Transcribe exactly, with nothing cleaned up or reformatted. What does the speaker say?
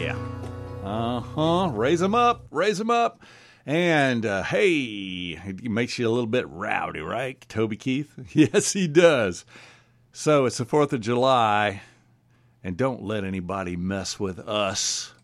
Yeah. Uh-huh. Raise 'em up. Raise 'em up. And, uh, hey, it makes you a little bit rowdy, right, Toby Keith? Yes, he does. So it's the fourth of July, and don't let anybody mess with us.